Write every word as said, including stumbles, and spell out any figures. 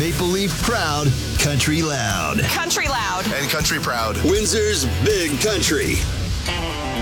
Maple Leaf Proud, Country Loud. Country Loud. And Country Proud. Windsor's Big Country.